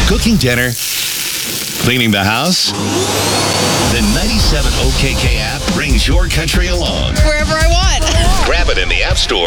Cooking dinner? Cleaning the house? The 97 OKK app brings your country along. Wherever I want. Grab it in the App Store.